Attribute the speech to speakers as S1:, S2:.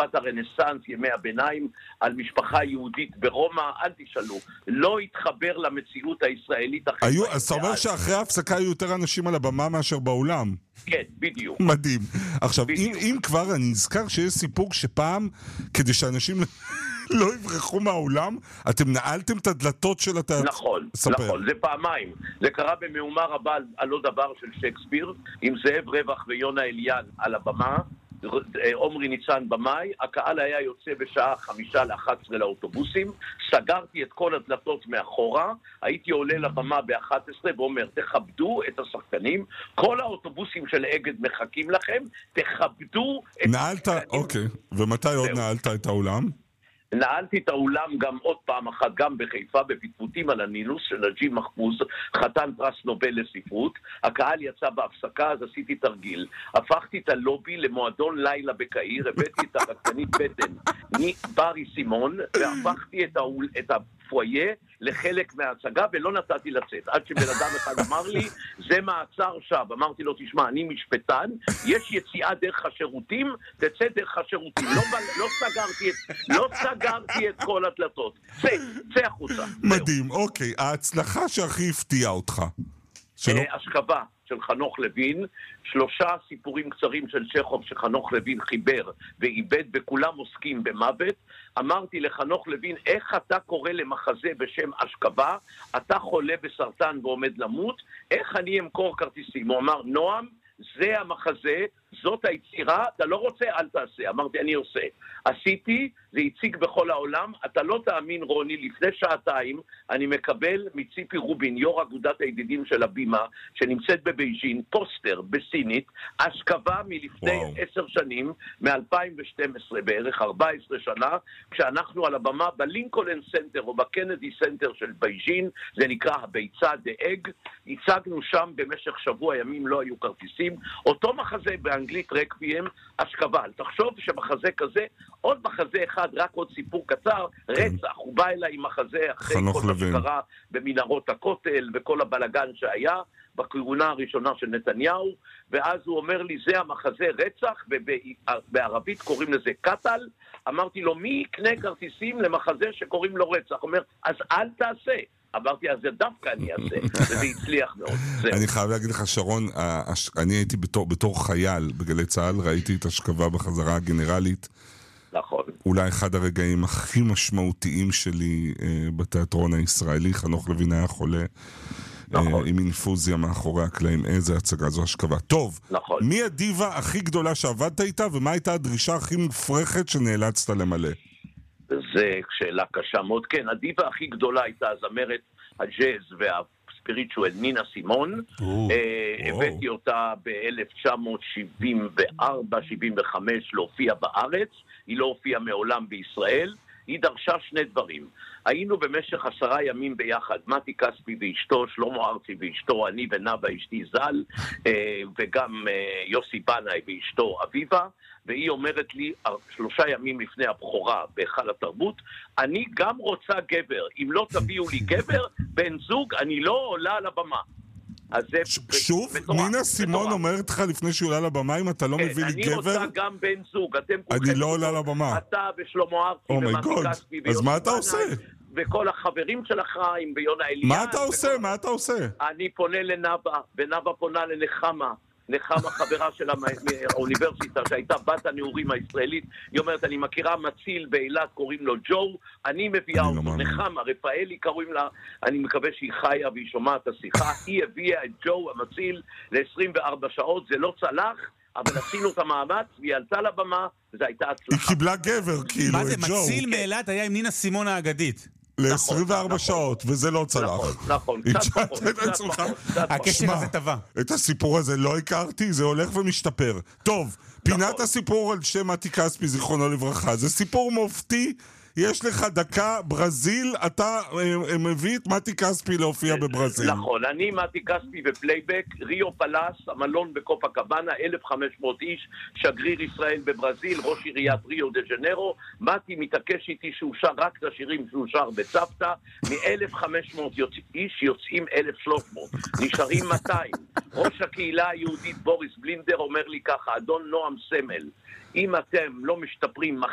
S1: תקופת הרנסנס, ימי הביניים, על משפחה יהודית ברומא, אל תשאלו. לא התחבר למציאות הישראלית.
S2: אז אתה אומר שאחרי ההפסקה היו יותר אנשים על הבמה מאשר באולם.
S1: כן, בדיוק.
S2: מדהים. עכשיו, אם כבר אני נזכר שיש סיפור שפעם, כדי שאנשים לא יברחו מהאולם, אתם נעלתם את הדלתות של התיאטרון.
S1: נכון, נכון, זה פעמיים. זה קרה במאמר רבה על לא דבר של שייקספיר, עם זאב רווח ויונה אליאן על הבמה, עומרי ניצן במאי, הקהל היה יוצא בשעה 9:55 לאוטובוסים, סגרתי את כל הדלתות מאחורה, הייתי עולה לבמה ב-11 ואומר, תכבדו את השחקנים, כל האוטובוסים של אגד מחכים לכם, תכבדו את
S2: השחקנים. אוקיי, ומתי עוד נעלת את האולם?
S1: נעלתי את האולם גם עוד פעם אחת, גם בחיפה, בפטפוטים על הנילוס של נג'יב מחפוז, חתן פרס נובל לספרות. הקהל יצא בהפסקה, אז עשיתי תרגיל. הפכתי את הלובי למועדון לילה בקהיר, הבאתי את הרקדנית בטן, ברי סימון, והפכתי את הפויה לחלק מההצגה, ולא נתתי לצאת. עד שבן אדם אחד אמר לי, זה מעצר שב. אמרתי לו, תשמע, אני משפטן, יש יציאה דרך השירותים, תצא דרך השירותים. לא סגרתי את כל הדלתות. צא החוצה.
S2: מדהים, אוקיי. ההצלחה שהכי הפתיעה אותך?
S1: השכבה של חנוך לוין, 3 סיפורים קצרים של צ'כוב שחנוך לוין חיבר ואיבד, וכולם עוסקים במוות. אמרתי לחנוך לוין, איך אתה קורא למחזה בשם השכבה, אתה חולה בסרטן ועומד למות, איך אני אמכור כרטיסים? הוא אמר, נועם, זה המחזה, זאת היצירה, אתה לא רוצה, אל תעשה. אמרתי, אני עושה. עשיתי, זה הציג בכל העולם. אתה לא תאמין, רוני, לפני שעתיים אני מקבל מציפי רובין, יו"ר אגודת הידידים של הבימה, שנמצאת בבייג'ין, פוסטר בסינית, השכבה מלפני 10 שנים, מ-2012 בערך, 14 שנה, כשאנחנו על הבמה בלינקולן סנטר או בקנדי סנטר של בייג'ין, זה נקרא הביצה דאג, הצגנו שם במשך שבוע ימים, לא היו כרטיסים, אותו מחזה באנגלית רקוויאם, השכבה. תחשוב שמחזה כזה, עוד מחזה אחד, רק עוד סיפור קצר, רצח, הוא בא אליי עם מחזה אחרי כל מה שקרה במנהרות הכותל וכל הבלגן שהיה בכהונה הראשונה של נתניהו, ואז הוא אומר לי, זה המחזה רצח, ובערבית קוראים לזה קטל. אמרתי לו, מי יקנה כרטיסים למחזה שקוראים לו רצח? הוא אומר, אז אל תעשה. אמרתי, אז זה דווקא אני אעשה, וזה הצליח מאוד.
S2: אני חייב להגיד לך, שרון, אני הייתי בתור חייל בגלי צהל, ראיתי את השכבה בחזרה הגנרלית.
S1: נכון.
S2: אולי אחד הרגעים הכי משמעותיים שלי בתיאטרון הישראלי. חנוך לוין היה חולה עם אינפוזיה מאחורי הקלעים. איזה הצגה, זו השכבה. טוב, מי הדיבה הכי גדולה שעבדת איתה, ומה הייתה הדרישה הכי מופרכת שנאלצת למלא?
S1: זה שאלה קשה מאוד. כן, הדיבה הכי גדולה הייתה הזמרת הג'אז והספיריטואל נינה סימון. הבאתי אותה ב-1974-75 להופיע בארץ. היא לא הופיעה מעולם בישראל. היא דרשה 2 דברים. היינו במשך 10 ימים ביחד, מתי כספי ואשתו, שלמה ארצי ואשתו, אני ונאווה אשתי ז"ל, וגם יוסי בנאי ואשתו אביבה, והיא אומרת לי 3 ימים לפני הבכורה בהיכל התרבות, אני גם רוצה גבר, אם לא תביאו לי גבר, בן זוג, אני לא עולה על הבמה.
S2: שוב, נינה סימון אומרת לך לפני שהוא עולה לבמה, אם אתה לא מביא לי גבר,
S1: אני רוצה גם בן זוג.
S2: אני לא עולה לבמה.
S1: אתה ושלמה ארצי ומתי כספי
S2: אז מה אתה עושה?
S1: וכל החברים של החיים ויונה אליאן.
S2: מה אתה עושה?
S1: אני פונה לנאווה, ונאווה פונה לנחמה. נחמה חברה של האוניברסיטה, שהייתה בת הנעורים הישראלית. היא אומרת, אני מכירה מציל באילת, קוראים לו ג'ו, אני מביאה אותו. נחמה, רפאלי קוראים לה, אני מקווה שהיא חיה והיא שומעת את השיחה. היא הביאה את ג'ו המציל ל-24 שעות, זה לא צלח, אבל עשינו את המאמץ, והיא עלתה לבמה, וזו הייתה הצלחה.
S2: היא קיבלה גבר, כאילו,
S3: מה זה, מציל מאילת היה עם נינה סימון האגדית.
S2: ל-24 שעות, וזה לא צלח.
S1: נכון, קצת פחות.
S3: הקשר הזה טבע.
S2: את הסיפור הזה לא הכרתי, זה הולך ומשתפר. טוב, פינת הסיפור על שם מתי כספי, זיכרונו לברכה, זה סיפור מופתי, יש לך דקה, ברזיל, אתה מביא את מתי כספי להופיע בברזיל.
S1: נכון, אני מתי כספי בפלייבק, ריו פלאס, המלון בקופה קבנה, 1,500 איש, שגריר ישראל בברזיל, ראש עיריית ריו דה ז'נרו. מתי מתעקש איתי שהוא שר רק את השירים שהוא שר בצוותא, מ-1,500 איש יוצאים 1,300, נשארים 200. ראש הקהילה היהודית בוריס בלינדר אומר לי ככה, אדון נועם סמל, אם אתם לא משתפרים